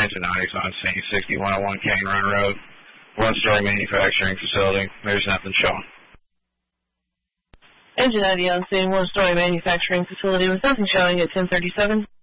Engine 90's on scene, 6101 Cane Run Road, one-story manufacturing facility. There's nothing showing. Engine 90 on scene, one-story manufacturing facility with nothing showing at 1037.